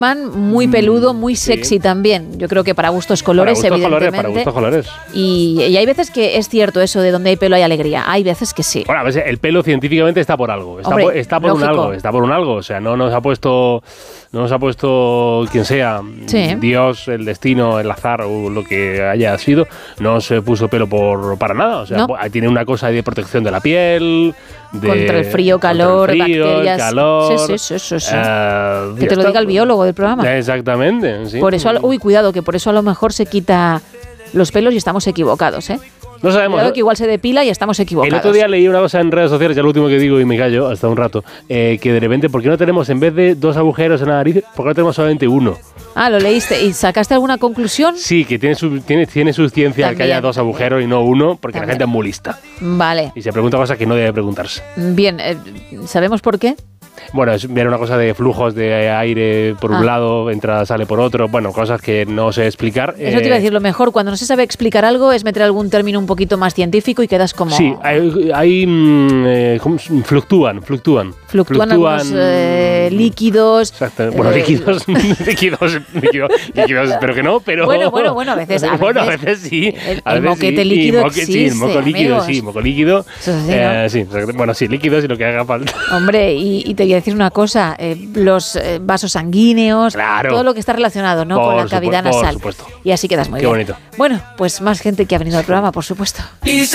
muy peludo, muy sexy también. Yo creo que para gustos colores, evidentemente. Para gustos colores. Y hay veces que es cierto eso de donde hay pelo hay alegría. Hay veces que sí. Bueno, a veces el pelo científicamente está por algo. Está por un algo. O sea, no nos ha puesto quien sea, sí. Dios, el destino, el azar o lo que haya sido, no se puso pelo para nada. O sea, tiene una cosa de protección de la piel. Contra el frío, calor, bacterias. Calor, sí. Que te lo diga el biólogo del programa. Exactamente, sí. Por eso, cuidado, que por eso a lo mejor se quita los pelos y estamos equivocados, ¿eh? No sabemos. Cuidado que igual se depila y estamos equivocados. El otro día leí una cosa en redes sociales, ya lo último que digo y me callo hasta un rato, que de repente, ¿por qué no tenemos, en vez de 2 agujeros en la nariz, por qué no tenemos solamente 1? Ah, lo leíste. ¿Y sacaste alguna conclusión? Sí, que tiene su ciencia el que haya 2 agujeros y no 1, porque la gente es muy lista. Vale. Y se pregunta cosas que no debe preguntarse. Bien, ¿sabemos por qué? Bueno, es una cosa de flujos de aire por un lado, entra, sale por otro, bueno, cosas que no sé explicar. Eso te iba a decir, lo mejor cuando no se sabe explicar algo es meter algún término un poquito más científico y quedas como... Sí, fluctúan. Fluctúan algunos líquidos. Exacto. Bueno, líquidos, espero que no, pero... Bueno, a veces sí. El moquete líquido existe, sí, el moco líquido, amigos. sí, moco líquido. Sí, bueno, sí, líquidos y lo que haga falta. Hombre, y te voy a decir una cosa, los vasos sanguíneos, claro, todo lo que está relacionado, ¿no? Con la cavidad nasal. Por supuesto. Y así quedas muy bien. Qué bonito. Bueno, pues más gente que ha venido al programa, por supuesto.